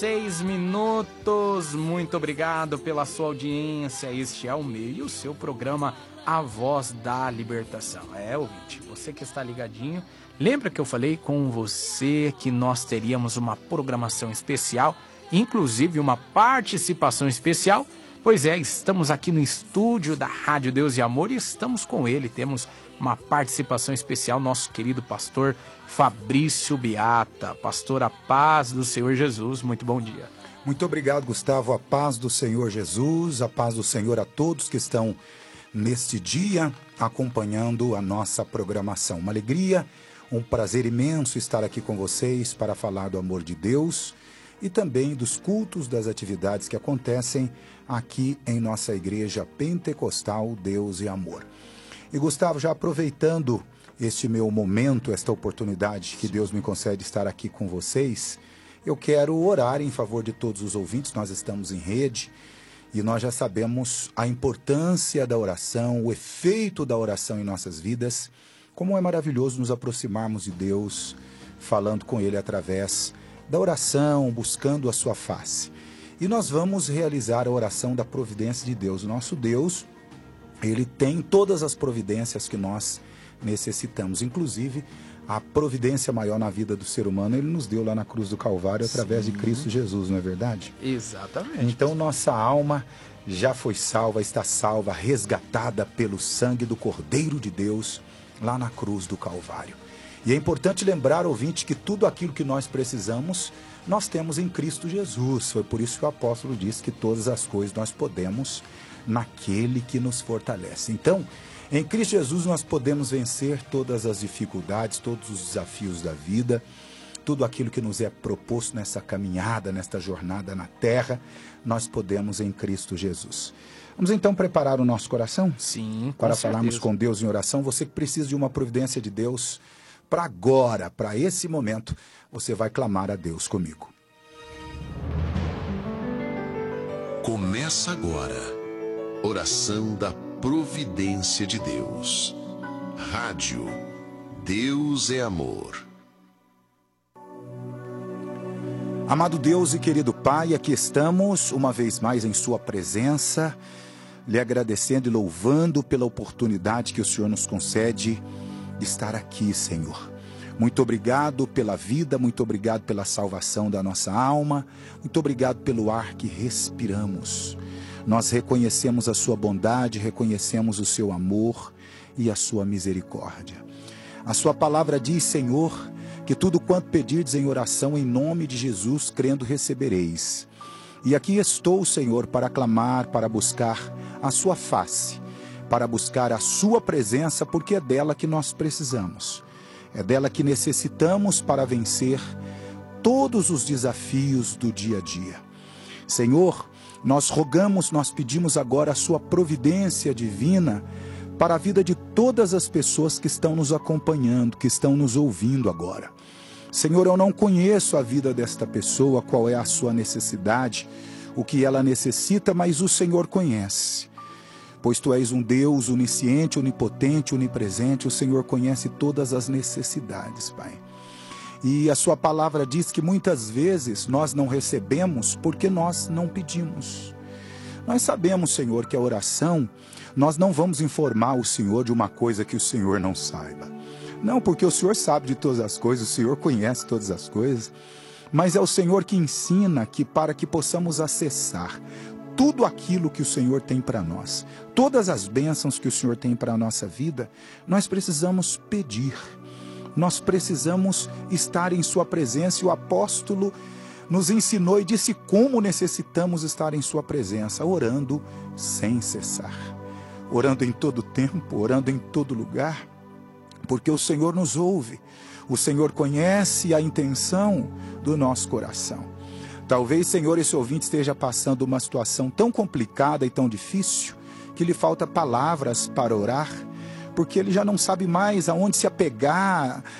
6 minutos, muito obrigado pela sua audiência. Este é o meu e o seu programa A Voz da Libertação. Ouvinte, você que está ligadinho, lembra que eu falei com você que nós teríamos uma programação especial, inclusive uma participação especial? Pois é, estamos aqui no estúdio da Rádio Deus e Amor e estamos com ele, temos uma participação especial, nosso querido pastor Fabrício Beata. Pastor, a paz do Senhor Jesus, muito bom dia. Muito obrigado, Gustavo, a paz do Senhor Jesus, a paz do Senhor a todos que estão neste dia acompanhando a nossa programação. Uma alegria, um prazer imenso estar aqui com vocês para falar do amor de Deus e também dos cultos, das atividades que acontecem aqui em nossa igreja pentecostal Deus e Amor. E Gustavo, já aproveitando este meu momento, esta oportunidade que Deus me concede estar aqui com vocês, eu quero orar em favor de todos os ouvintes. Nós estamos em rede e nós já sabemos a importância da oração, o efeito da oração em nossas vidas, como é maravilhoso nos aproximarmos de Deus, falando com Ele através da oração, buscando a sua face. E nós vamos realizar a oração da providência de Deus. O nosso Deus, Ele tem todas as providências que nós necessitamos, inclusive a providência maior na vida do ser humano, Ele nos deu lá na cruz do Calvário, através de Cristo Jesus, não é verdade? Exatamente. Então nossa alma já foi salva, está salva, resgatada pelo sangue do Cordeiro de Deus, lá na cruz do Calvário. E é importante lembrar, ouvinte, que tudo aquilo que nós precisamos, nós temos em Cristo Jesus. Foi por isso que o apóstolo disse que todas as coisas nós podemos naquele que nos fortalece. Então, em Cristo Jesus nós podemos vencer todas as dificuldades, todos os desafios da vida, tudo aquilo que nos é proposto nessa caminhada, nesta jornada na terra, nós podemos em Cristo Jesus. Vamos então preparar o nosso coração? Sim, para certeza. falarmos com Deus em oração. Você que precisa de uma providência de Deus para agora, para esse momento, você vai clamar a Deus comigo. Começa agora. Oração da providência de Deus. Rádio Deus é Amor. Amado Deus e querido Pai, aqui estamos uma vez mais em Sua presença, lhe agradecendo e louvando pela oportunidade que o Senhor nos concede de estar aqui, Senhor. Muito obrigado pela vida, muito obrigado pela salvação da nossa alma, muito obrigado pelo ar que respiramos. Nós reconhecemos a sua bondade, reconhecemos o seu amor e a sua misericórdia. A sua palavra diz, Senhor, que tudo quanto pedirdes em oração em nome de Jesus, crendo recebereis. E aqui estou, Senhor, para clamar, para buscar a sua face, para buscar a sua presença, porque é dela que nós precisamos. É dela que necessitamos para vencer todos os desafios do dia a dia. Senhor, nós rogamos, nós pedimos agora a sua providência divina para a vida de todas as pessoas que estão nos acompanhando, que estão nos ouvindo agora. Senhor, eu não conheço a vida desta pessoa, qual é a sua necessidade, o que ela necessita, mas o Senhor conhece. Pois Tu és um Deus onisciente, onipotente, onipresente, o Senhor conhece todas as necessidades, Pai. E a sua palavra diz que muitas vezes nós não recebemos porque nós não pedimos. Nós sabemos, Senhor, que a oração, nós não vamos informar o Senhor de uma coisa que o Senhor não saiba. Não, porque o Senhor sabe de todas as coisas, o Senhor conhece todas as coisas, mas é o Senhor que ensina que para que possamos acessar tudo aquilo que o Senhor tem para nós, todas as bênçãos que o Senhor tem para a nossa vida, nós precisamos pedir. Nós precisamos estar em sua presença e o apóstolo nos ensinou e disse como necessitamos estar em sua presença, orando sem cessar, orando em todo tempo, orando em todo lugar, porque o Senhor nos ouve, o Senhor conhece a intenção do nosso coração. Talvez, Senhor, esse ouvinte esteja passando uma situação tão complicada e tão difícil que lhe falta palavras para orar, porque ele já não sabe mais aonde se apegar,